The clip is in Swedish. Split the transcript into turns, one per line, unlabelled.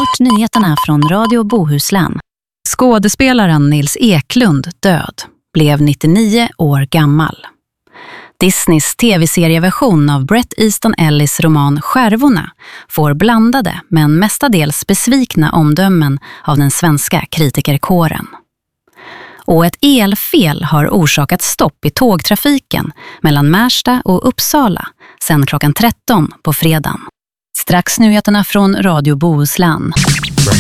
Snart nyheterna från Radio Bohuslän. Skådespelaren Nils Eklund död, blev 99 år gammal. Disneys tv-serieversion av Bret Easton Ellis roman Skärvorna får blandade men mestadels besvikna omdömen av den svenska kritikerkåren. Och ett elfel har orsakat stopp i tågtrafiken mellan Märsta och Uppsala sedan klockan 13 på fredagen. Strax nyheterna från Radio Bohuslän.